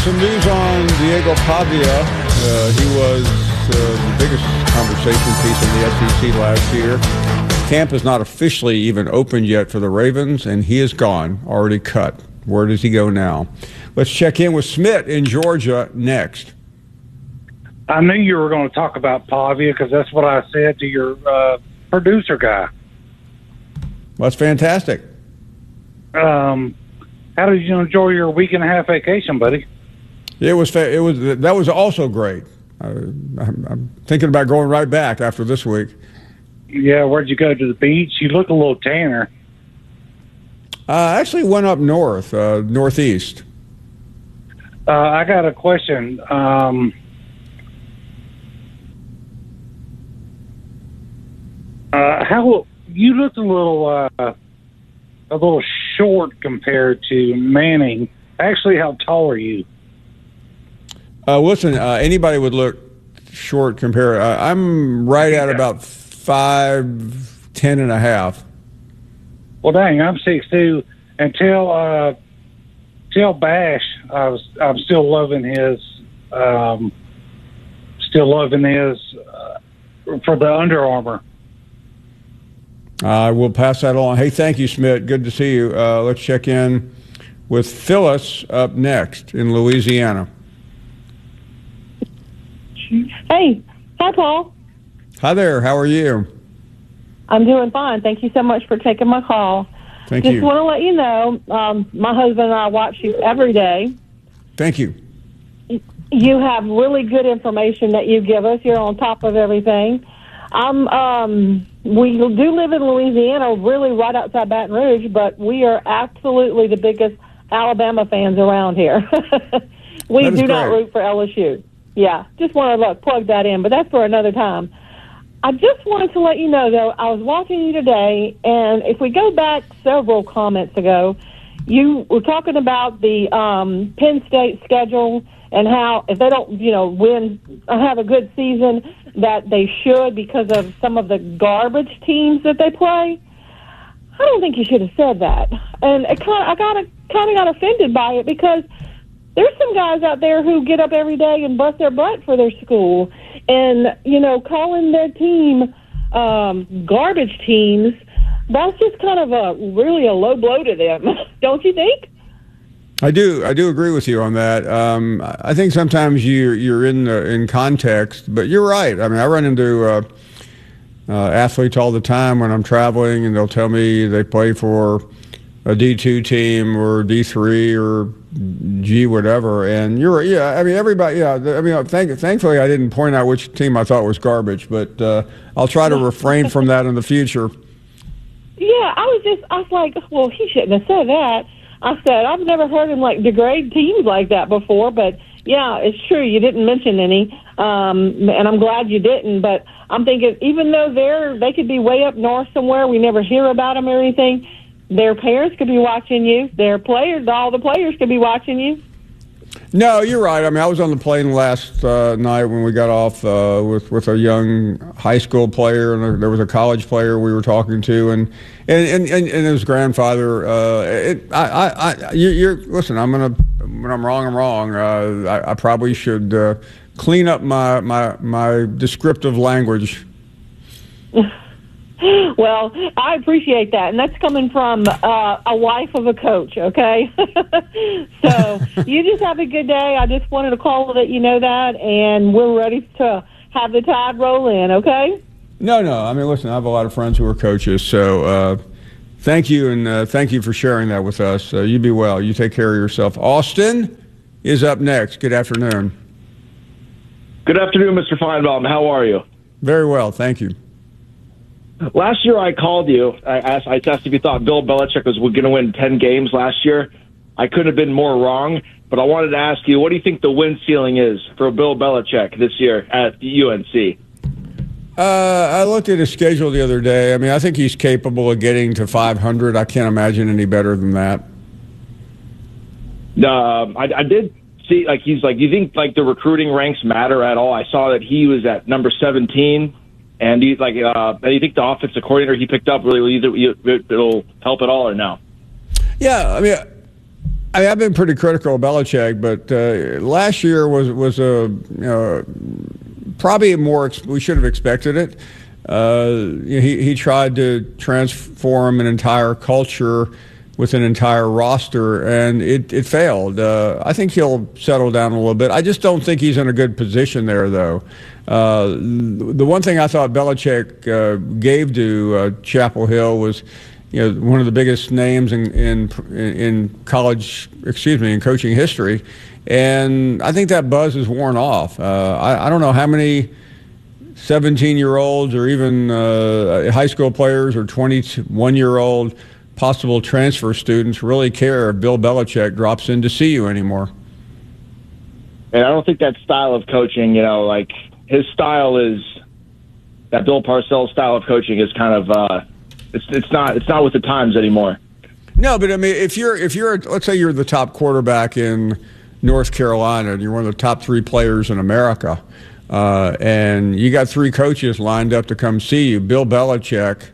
some news on Diego Pavia. He was the biggest conversation piece in the SEC last year. Camp is not officially even opened yet for the Ravens, and he is gone, already cut. Where does he go now? Let's check in with Smith in Georgia next. I knew you were going to talk about Pavia because that's what I said to your producer guy. Well, that's fantastic. How did you enjoy your week and a half vacation, buddy? That was also great. I'm thinking about going right back after this week. Yeah, where'd you go? To the beach? You look a little tanner. I actually went up north, northeast. I got a question. How you looked a little short compared to Manning. Actually, how tall are you? Listen, anybody would look short compared. I'm right at about 5'10" and a half. Well, dang, I'm 6'2". And tell Bash I'm still loving his for the Under Armour. I will pass that on. Hey, thank you, Smith. Good to see you. Let's check in with Phyllis up next in Louisiana. Hey. Hi, Paul. Hi there. How are you? I'm doing fine. Thank you so much for taking my call. Thank you. Just want to let you know, my husband and I watch you every day. Thank you. You have really good information that you give us. You're on top of everything. We do live in Louisiana, really right outside Baton Rouge, but we are absolutely the biggest Alabama fans around here. We do not root for LSU. Yeah, just want to plug that in, but that's for another time. I just wanted to let you know, though, I was watching you today, and if we go back several comments ago, you were talking about the Penn State schedule and how if they don't, win or have a good season, that they should because of some of the garbage teams that they play. I don't think you should have said that. And I kind of got offended by it because there's some guys out there who get up every day and bust their butt for their school. And, calling their team garbage teams, that's just kind of really a low blow to them. Don't you think? I do agree with you on that. I think sometimes you're in context, but you're right. I mean, I run into athletes all the time when I'm traveling, and they'll tell me they play for a D2 team or D3 or G whatever. And you're yeah. I mean, everybody. Yeah. I mean, thankfully, I didn't point out which team I thought was garbage, but I'll try to refrain from that in the future. Yeah, I was like, well, he shouldn't have said that. I said, I've never heard him degrade teams like that before, but yeah, it's true. You didn't mention any, and I'm glad you didn't, but I'm thinking even though they could be way up north somewhere, we never hear about them or anything, their parents could be watching you, all the players could be watching you. No, you're right. I mean, I was on the plane last night when we got off with a young high school player, and there was a college player we were talking to, and his grandfather. Listen. When I'm wrong, I'm wrong. I probably should clean up my descriptive language. Well, I appreciate that, and that's coming from a wife of a coach, okay? So you just have a good day. I just wanted to call to let you know that, and we're ready to have the Tide roll in, okay? No. I mean, listen, I have a lot of friends who are coaches, so thank you, and thank you for sharing that with us. You be well. You take care of yourself. Austin is up next. Good afternoon. Good afternoon, Mr. Feinbaum. How are you? Very well, thank you. Last year I called you. I asked if you thought Bill Belichick was going to win 10 games last year. I couldn't have been more wrong, but I wanted to ask you, what do you think the win ceiling is for Bill Belichick this year at UNC? I looked at his schedule the other day. I mean, I think he's capable of getting to 500. I can't imagine any better than that. I did see, you think, the recruiting ranks matter at all? I saw that he was at number 17. And do you think the offensive coordinator he picked up really it'll help at all or no? Yeah, I mean, I've been pretty critical of Belichick, but last year was a probably more. We should have expected it. He tried to transform an entire culture with an entire roster, and it failed. I think he'll settle down a little bit. I just don't think he's in a good position there, though. The one thing I thought Belichick gave to Chapel Hill was, one of the biggest names in college, in coaching history, and I think that buzz is worn off. I don't know how many 17-year-olds or even high school players or 21-year-old possible transfer students really care if Bill Belichick drops in to see you anymore. And I don't think that style of coaching, like his style is that Bill Parcells style of coaching is kind of it's not with the times anymore. No, but I mean, if you're let's say you're the top quarterback in North Carolina and you're one of the top 3 players in America, and you got 3 coaches lined up to come see you, Bill Belichick,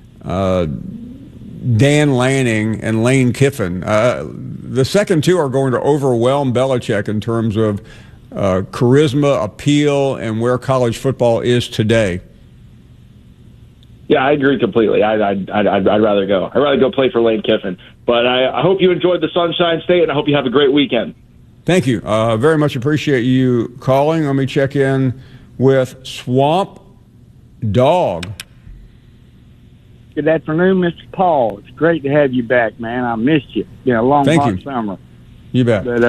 Dan Lanning, and Lane Kiffin. The second 2 are going to overwhelm Belichick in terms of charisma, appeal, and where college football is today. Yeah, I agree completely. I'd rather go. I'd rather go play for Lane Kiffin. But I hope you enjoyed the Sunshine State, and I hope you have a great weekend. Thank you. Very much appreciate you calling. Let me check in with Swamp Dog. Good afternoon, Mr. Paul. It's great to have you back, man. I missed you. It's been a long, hot summer. You bet. But,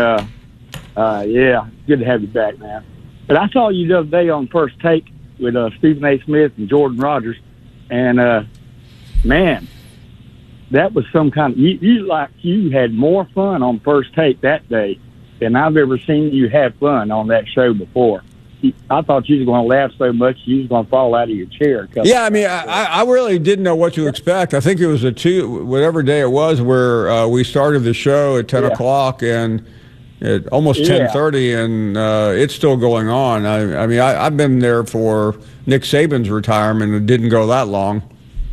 yeah, good to have you back, man. But I saw you the other day on First Take with Stephen A. Smith and Jordan Rogers. And, man, that was some kind of... You had more fun on First Take that day than I've ever seen you have fun on that show before. I thought you was going to laugh so much you was going to fall out of your chair. Yeah, I mean, I really didn't know what to expect. I think it was whatever day it was where we started the show at 10 o'clock and at almost 10:30, and it's still going on. I mean, I've been there for Nick Saban's retirement. It didn't go that long.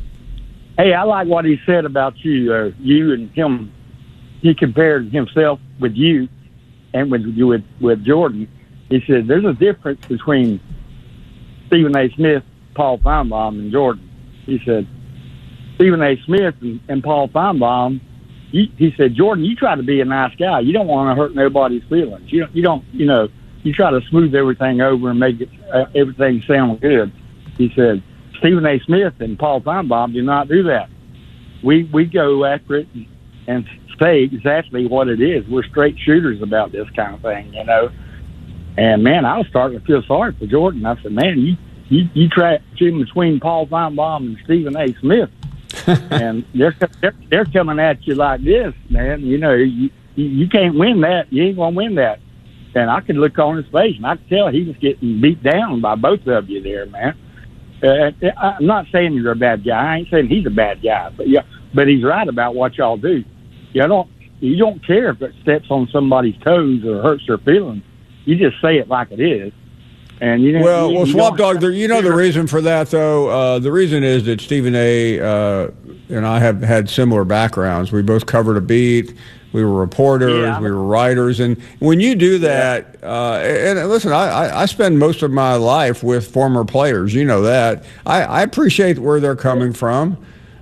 Hey, I like what he said about you. You and him. He compared himself with you and with Jordan. He said, there's a difference between Stephen A. Smith, Paul Feinbaum, and Jordan. He said, Stephen A. Smith and Paul Feinbaum, he said, Jordan, you try to be a nice guy. You don't want to hurt nobody's feelings. You don't, you try to smooth everything over and make it everything sound good. He said, Stephen A. Smith and Paul Feinbaum do not do that. We go after it and say exactly what it is. We're straight shooters about this kind of thing, And, man, I was starting to feel sorry for Jordan. I said, man, you trapped him between Paul Feinbaum and Stephen A. Smith. And they're coming at you like this, man. You can't win that. You ain't going to win that. And I could look on his face, and I could tell he was getting beat down by both of you there, man. I'm not saying you're a bad guy. I ain't saying he's a bad guy. But he's right about what y'all do. You don't care if it steps on somebody's toes or hurts their feelings. You just say it like it is. And well, Swamp Dog, the reason for that, though, the reason is that Stephen A. And I have had similar backgrounds. We both covered a beat. We were reporters. We were writers. And when you do that, and listen, I spend most of my life with former players. You know that. I appreciate where they're coming from.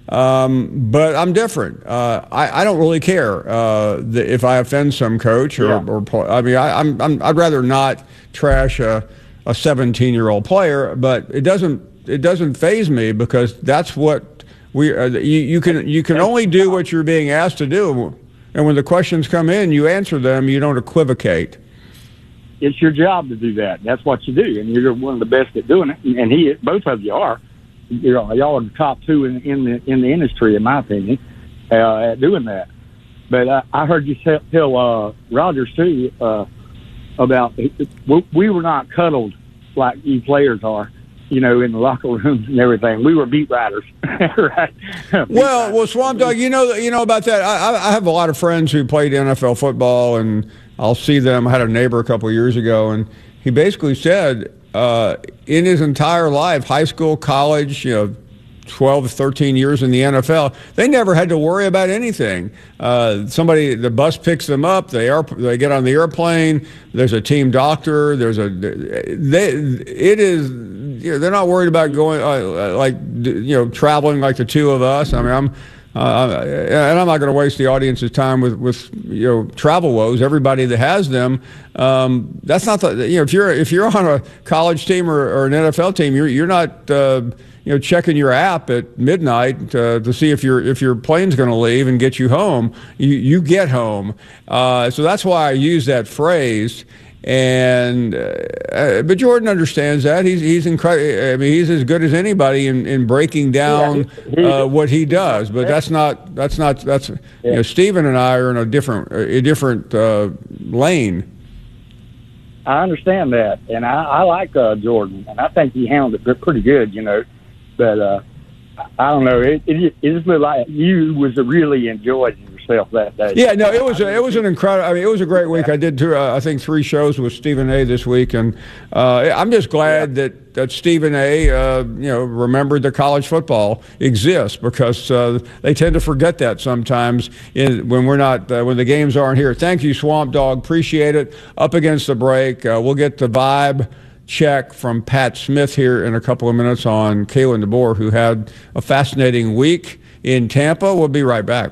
But I'm different. I don't really care if I offend some coach or I mean, I'd rather not trash a 17-year-old player, but it doesn't faze me because that's what you can only do what you're being asked to do, and when the questions come in, you answer them. You don't equivocate. It's your job to do that. That's what you do, and you're one of the best at doing it. And both of you are. Y'all are the top 2 in the industry, in my opinion, at doing that. But I heard you tell Rogers too about we were not cuddled like you players are, in the locker rooms and everything. We were beat writers, right? Well, Swamp Dog, you know about that. I have a lot of friends who played NFL football, and I'll see them. I had a neighbor a couple of years ago, and he basically said, in his entire life, high school, college, 12, 13 years in the NFL, they never had to worry about anything. The bus picks them up, they get on the airplane, there's a team doctor, they're not worried about going, traveling like the two of us. I mean, and I'm not going to waste the audience's time with travel woes. Everybody that has them, that's not if you're on a college team or an NFL team, you're not checking your app at midnight to see if your plane's going to leave and get you home. You get home, so that's why I use that phrase. And but Jordan understands that. He's incredible. I mean, he's as good as anybody in breaking down what he does. But that's Stephen and I are in a different lane. I understand that, and I like Jordan, and I think he handled it pretty good, But I don't know. It just looked like you was really enjoying yourself that day. Yeah, no, it was an incredible. I mean, it was a great week. I did I think 3 shows with Stephen A. this week, and I'm just glad that Stephen A. Remembered that college football exists, because they tend to forget that sometimes when we're not when the games aren't here. Thank you, Swamp Dog. Appreciate it. Up against the break, we'll get the vibe check from Pat Smith here in a couple of minutes on Kalen DeBoer, who had a fascinating week in Tampa. We'll be right back.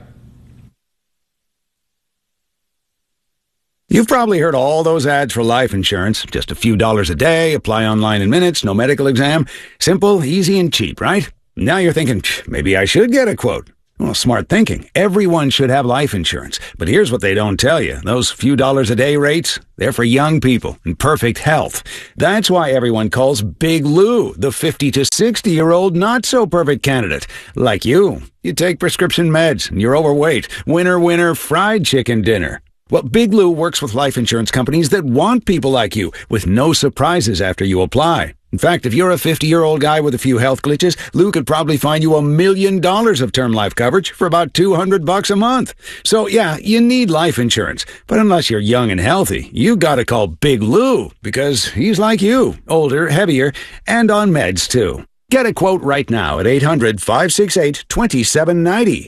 You've probably heard all those ads for life insurance. Just a few dollars a day, apply online in minutes, no medical exam. Simple, easy, and cheap, right? Now you're thinking, maybe I should get a quote. Well, smart thinking. Everyone should have life insurance. But here's what they don't tell you. Those few dollars a day rates, they're for young people in perfect health. That's why everyone calls Big Lou the 50 to 60-year-old not-so-perfect candidate. Like you. You take prescription meds, and you're overweight. Winner, winner, fried chicken dinner. Well, Big Lou works with life insurance companies that want people like you, with no surprises after you apply. In fact, if you're a 50-year-old guy with a few health glitches, Lou could probably find you $1 million of term life coverage for about $200 a month. So, yeah, you need life insurance. But unless you're young and healthy, you gotta call Big Lou, because he's like you, older, heavier, and on meds, too. Get a quote right now at 800-568-2790,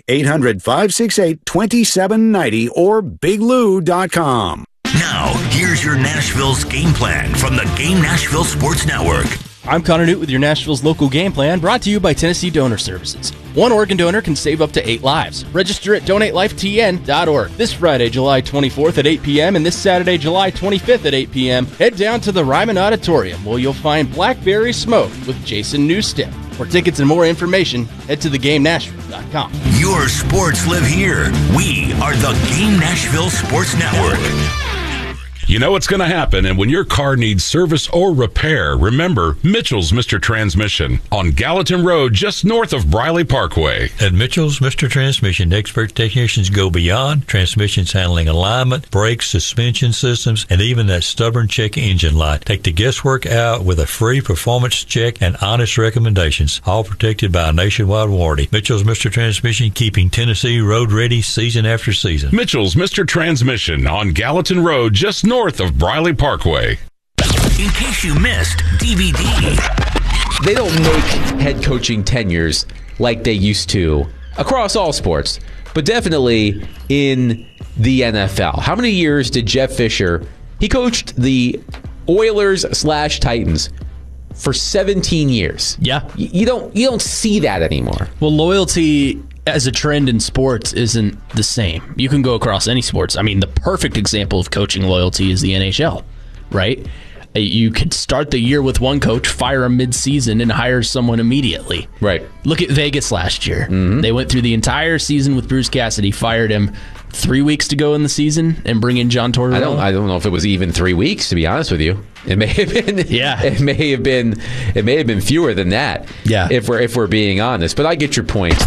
800-568-2790, or biglou.com. Now, here's your Nashville's game plan from the Game Nashville Sports Network. I'm Connor Newt with your Nashville's local game plan, brought to you by Tennessee Donor Services. One organ donor can save up to 8 lives. Register at donatelifetn.org. This Friday, July 24th at 8 p.m. and this Saturday, July 25th at 8 p.m., head down to the Ryman Auditorium, where you'll find Blackberry Smoke with Jason Newsted. For tickets and more information, head to theGameNashville.com. Your sports live here. We are the Game Nashville Sports Network. You know what's going to happen, and when your car needs service or repair, remember Mitchell's Mr. Transmission on Gallatin Road, just north of Briley Parkway. At Mitchell's Mr. Transmission, expert technicians go beyond transmissions handling alignment, brakes, suspension systems, and even that stubborn check engine light. Take the guesswork out with a free performance check and honest recommendations, all protected by a nationwide warranty. Mitchell's Mr. Transmission, keeping Tennessee road ready season after season. Mitchell's Mr. Transmission on Gallatin Road, just north of Briley Parkway. In case you missed DVD. They don't make head coaching tenures like they used to across all sports, but definitely in the NFL. How many years did Jeff Fisher, he coached the Oilers/Titans for 17 years. Yeah. You don't see that anymore. Well, loyalty as a trend in sports isn't the same. You can go across any sports. I mean, the perfect example of coaching loyalty is the NHL, right? You could start the year with one coach, fire him mid-season, and hire someone immediately. Right. Look at Vegas last year. Mm-hmm. They went through the entire season with Bruce Cassidy, fired him 3 weeks to go in the season, and bring in John Tortorella. I don't know if it was even 3 weeks, to be honest with you. It may have been. Yeah. It may have been fewer than that. Yeah. If we're being honest, but I get your point.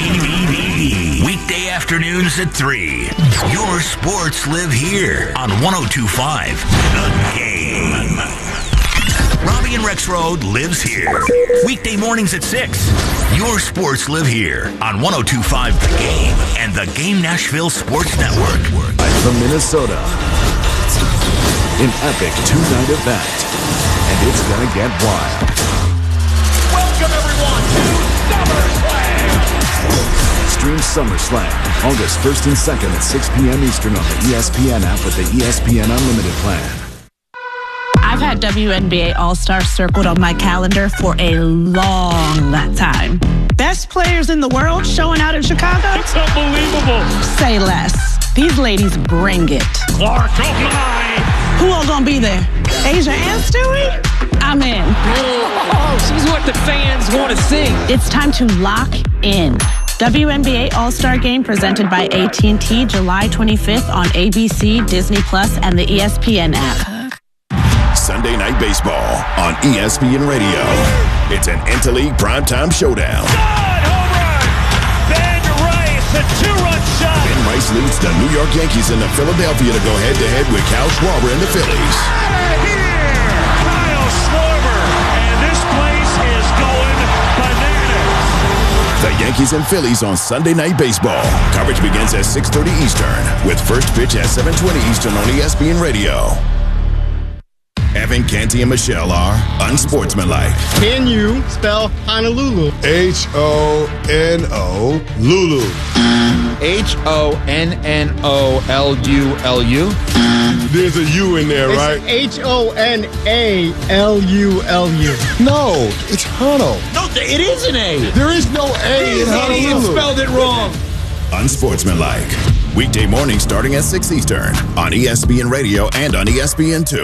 Weekday afternoons at 3. Your sports live here on 102.5 The Game. Robbie and Rex Road lives here. Weekday mornings at 6. Your sports live here on 102.5 The Game and the Game Nashville Sports Network. From Minnesota, an epic two-night event, and it's gonna get wild. Welcome everyone to Summer Stream SummerSlam August 1st and 2nd at 6 p.m. Eastern on the ESPN app with the ESPN Unlimited plan. I've had WNBA All-Star circled on my calendar for a long time. Best players in the world showing out in Chicago? It's unbelievable. Say less. These ladies bring it. Clark, oh my! Who all gonna be there? Asia and Stewie? I'm in. Oh, she's what the fans want to see. It's time to lock in. WNBA All-Star Game presented by AT&T July 25th on ABC, Disney Plus, and the ESPN app. Sunday Night Baseball on ESPN Radio. It's an Interleague primetime showdown. God, home run! Ben Rice, a two-run shot. Ben Rice leads the New York Yankees into Philadelphia to go head-to-head with Kyle Schwarber and the Phillies. Kyle Schwarber, and this place is going bananas. The Yankees and Phillies on Sunday Night Baseball. Coverage begins at 6:30 Eastern with first pitch at 7:20 Eastern on ESPN Radio. Evan, Canty, and Michelle are unsportsmanlike. Can you spell Honolulu? H-O-N-O, Lulu. H-O-N-N-O-L-U-L-U? There's a U in there, right? H-O-N-A-L-U-L-U. No, it's Hono. No, it is an A. There is no A in Honolulu. You spelled it wrong. Unsportsmanlike. Weekday mornings starting at 6 Eastern on ESPN Radio and on ESPN2.